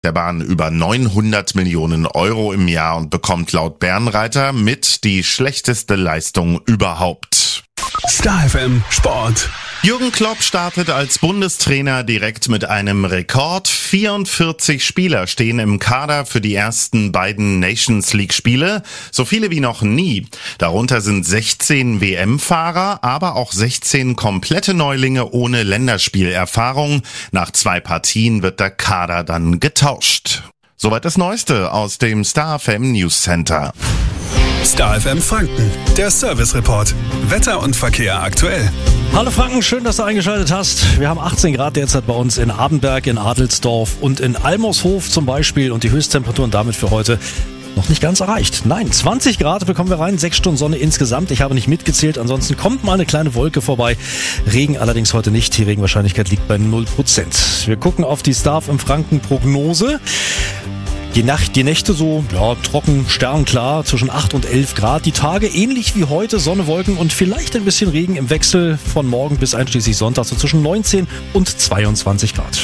der Bahn über 900 Millionen Euro im Jahr und bekommt laut Bärenreiter mit die schlechteste Leistung überhaupt. Star FM Sport. Jürgen Klopp startet als Bundestrainer direkt mit einem Rekord. 44 Spieler stehen im Kader für die ersten beiden Nations League Spiele. So viele wie noch nie. Darunter sind 16 WM-Fahrer, aber auch 16 komplette Neulinge ohne Länderspielerfahrung. Nach 2 Partien wird der Kader dann getauscht. Soweit das Neueste aus dem Star FM News Center. Star FM Franken, der Service Report. Wetter und Verkehr aktuell. Hallo Franken, schön, dass du eingeschaltet hast. Wir haben 18 Grad derzeit bei uns in Adenberg, in Adelsdorf und in Almershof zum Beispiel und die Höchsttemperaturen damit für heute noch nicht ganz erreicht. Nein, 20 Grad bekommen wir rein, 6 Stunden Sonne insgesamt. Ich habe nicht mitgezählt, ansonsten kommt mal eine kleine Wolke vorbei. Regen allerdings heute nicht, die Regenwahrscheinlichkeit liegt bei 0%. Wir gucken auf die Star FM Franken Prognose. Die Nächte so, trocken, sternklar, zwischen 8 und 11 Grad. Die Tage ähnlich wie heute, Sonne, Wolken und vielleicht ein bisschen Regen im Wechsel von morgen bis einschließlich Sonntag, so zwischen 19 und 22 Grad.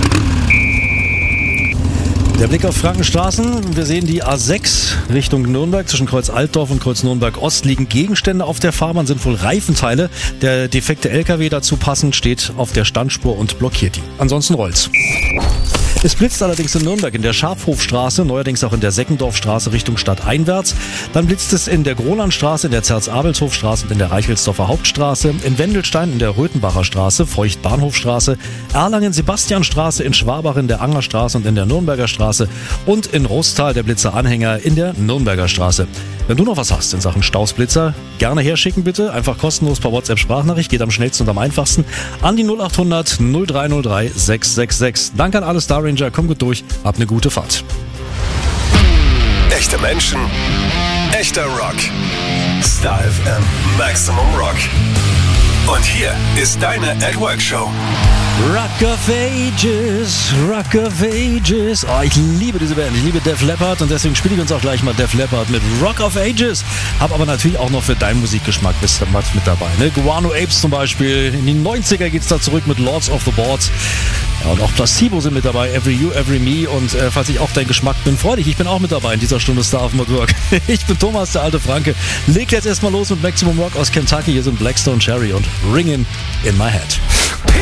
Der Blick auf Frankenstraßen. Wir sehen die A6 Richtung Nürnberg. Zwischen Kreuz Altdorf und Kreuz Nürnberg Ost liegen Gegenstände auf der Fahrbahn, sind wohl Reifenteile. Der defekte LKW dazu passend steht auf der Standspur und blockiert die. Ansonsten rollt's. Es blitzt allerdings in Nürnberg in der Schafhofstraße, neuerdings auch in der Seckendorfstraße Richtung Stadt einwärts. Dann blitzt es in der Grolandstraße, in der Zerz-Abelshofstraße und in der Reichelsdorfer Hauptstraße, in Wendelstein in der Röthenbacher Straße, Feucht-Bahnhofstraße, Erlangen-Sebastianstraße, in Schwabach in der Angerstraße und in der Nürnberger Straße und in Rostal der Blitzer-Anhänger in der Nürnberger Straße. Wenn du noch was hast in Sachen Stausblitzer, gerne herschicken bitte. Einfach kostenlos per WhatsApp-Sprachnachricht, geht am schnellsten und am einfachsten an die 0800 0303 666. Danke an alle Star Ranger, komm gut durch, hab eine gute Fahrt. Echte Menschen, echter Rock. Star FM Maximum Rock. Und hier ist deine At Work Show. Rock of Ages, Rock of Ages. Oh, ich liebe diese Band, ich liebe Def Leppard und deswegen spiele ich uns auch gleich mal Def Leppard mit Rock of Ages. Hab aber natürlich auch noch für deinen Musikgeschmack was mit dabei. Ne? Guano Apes zum Beispiel, in die 90er geht's da zurück mit Lords of the Boards. Ja, und auch Placebo sind mit dabei, Every You, Every Me und falls ich auch dein Geschmack bin, freu dich, ich bin auch mit dabei in dieser Stunde Star of Work. Ich bin Thomas, der alte Franke. Leg jetzt erstmal los mit Maximum Rock aus Kentucky. Hier sind Blackstone Cherry und Ringin' in My Head.